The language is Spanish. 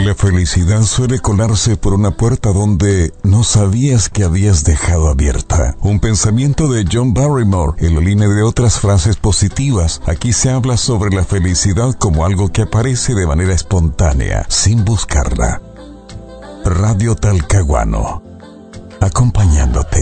La felicidad suele colarse por una puerta donde no sabías que habías dejado abierta. Un pensamiento de John Barrymore en la línea de otras frases positivas. Aquí se habla sobre la felicidad como algo que aparece de manera espontánea, sin buscarla. Radio Talcahuano, acompañándote.